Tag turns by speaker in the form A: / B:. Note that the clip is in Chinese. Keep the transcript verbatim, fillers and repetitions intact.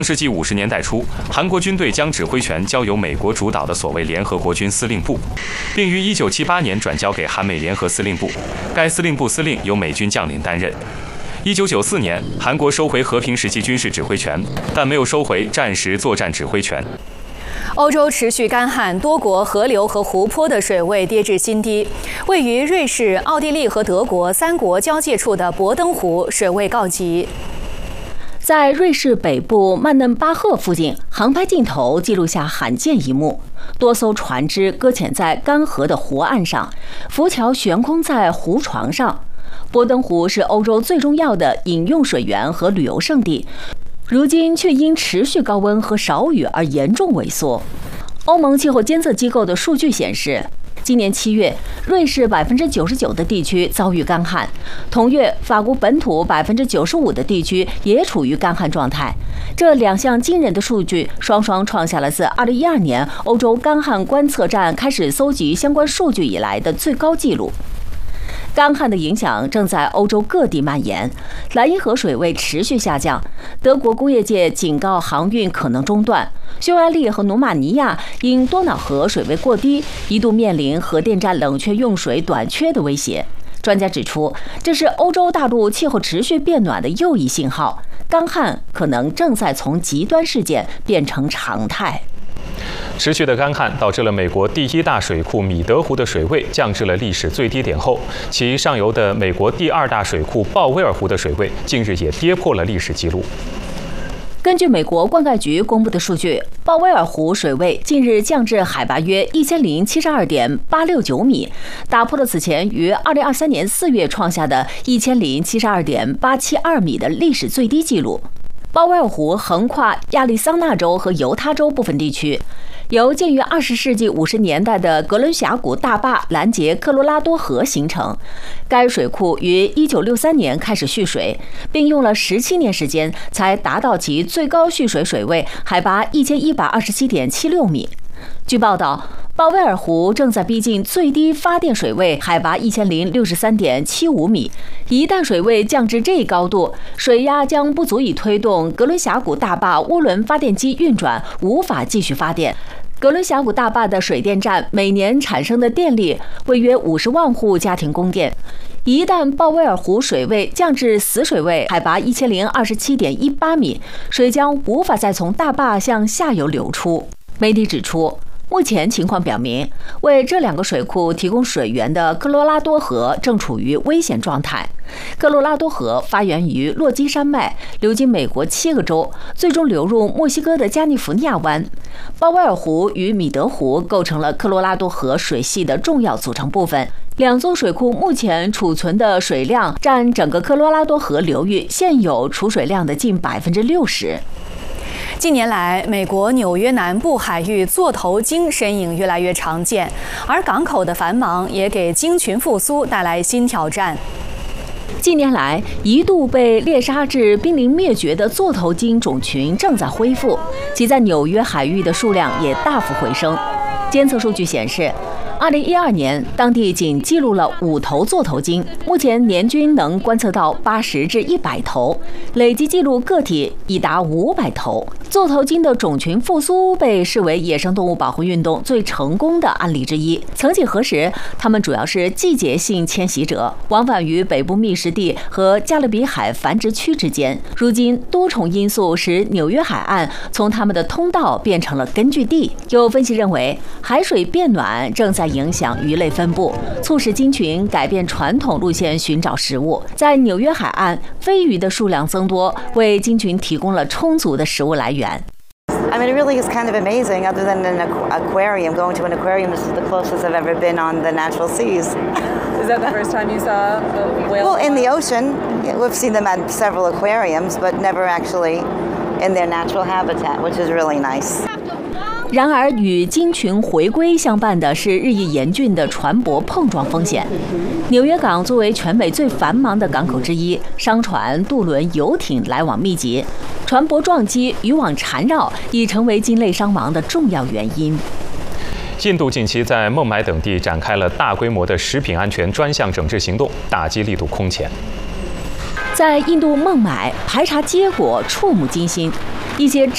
A: 世纪五十年代初，韩国军队将指挥权交由美国主导的所谓联合国军司令部，并于一九七八年转交给韩美联合司令部。该司令部司令由美军将领担任。一九九四年，韩国收回和平时期军事指挥权，但没有收回战时作战指挥权。
B: 欧洲持续干旱，多国河流和湖泊的水位跌至新低。位于瑞士、奥地利和德国三国交界处的博登湖水位告急。
C: 在瑞士北部曼嫩巴赫附近，航拍镜头记录下罕见一幕：多艘船只搁浅在干涸的湖岸上，浮桥悬空在湖床上。博登湖是欧洲最重要的饮用水源和旅游胜地。 如今却因持续高温和少雨而严重萎缩。欧盟气候监测机构的数据显示，今年七月，瑞士百分之九十九的地区遭遇干旱；同月，法国本土百分之九十五的地区也处于干旱状态。这两项惊人的数据双双创下了自二零一二年欧洲干旱观测站开始搜集相关数据以来的最高纪录。 干旱的影响正在欧洲各地蔓延，莱茵河水位持续下降。德国工业界警告航运可能中断。匈牙利和罗马尼亚因多瑙河水位过低，一度面临核电站冷却用水短缺的威胁。专家指出，这是欧洲大陆气候持续变暖的又一信号，干旱可能正在从极端事件变成常态。
A: 持续的干旱导致了美国第一大水库米德湖的水位降至了历史最低点后，其上游的美国第二大水库鲍威尔湖的水位近日也跌破了历史记录。
C: 根据美国灌溉局公布的数据，鲍威尔湖水位近日降至海拔约一千零七十二点八六九米，打破了此前于二零二三年四月创下的一千零七十二点八七二米的历史最低纪录。 鲍威尔湖横跨亚利桑那州和犹他州部分地区，由建于二十世纪五十年代的格伦峡谷大坝拦截科罗拉多河形成。该水库于一九六三年开始蓄水，并用了十七年时间才达到其最高蓄水水位，海拔一千一百二十七点七六米。 据报道，鲍威尔湖正在逼近最低发电水位，海拔一千零六十三点七五米。一旦水位降至这一高度，水压将不足以推动格伦峡谷大坝涡轮发电机运转，无法继续发电。格伦峡谷大坝的水电站每年产生的电力为约五十万户家庭供电。一旦鲍威尔湖水位降至死水位，海拔一千零二十七点一八米，水将无法再从大坝向下游流出。 媒体指出，目前情况表明，为这两个水库提供水源的科罗拉多河正处于危险状态。科罗拉多河发源于落基山脉，流经美国七个州，最终流入墨西哥的加利福尼亚湾。鲍威尔湖与米德湖构成了科罗拉多河水系的重要组成部分。两座水库目前储存的水量占整个科罗拉多河流域现有储水量的近百分之六十。
B: 近年来，美国纽约南部海域座头鲸身影越来越常见，而港口的繁忙也给鲸群复苏带来新挑战。
C: 近年来，一度被猎杀至濒临灭绝的座头鲸种群正在恢复，其在纽约海域的数量也大幅回升。监测数据显示， 二零一二年，当地仅记录了五头座头鲸，目前年均能观测到八十至一百头，累计记录个体已达五百头。座头鲸的种群复苏被视为野生动物保护运动最成功的案例之一。曾几何时，它们主要是季节性迁徙者，往返于北部觅食地和加勒比海繁殖区之间。如今，多重因素使纽约海岸从它们的通道变成了根据地。有分析认为，海水变暖正在 影响鱼类分布，促使鲸群改变传统路线寻找食物。在纽约海岸，飞鱼的数量增多，为鲸群提供了充足的食物来源。
D: I mean, it really is kind of amazing. Other than an aquarium, going to an aquarium is the closest I've ever been on the natural seas.
E: Is that the first time you saw a whale?
D: Well, in the ocean, we've seen them at several aquariums, but never actually in their natural habitat, which is really nice.
C: 然而，与鲸群回归相伴的是日益严峻的船舶碰撞风险。纽约港作为全美最繁忙的港口之一，商船、渡轮、游艇来往密集，船舶撞击、渔网缠绕已成为鲸类伤亡的重要原因。
A: 印度近期在孟买等地展开了大规模的食品安全专项整治行动，打击力度空前。在印度孟买，排查结果触目惊心。一些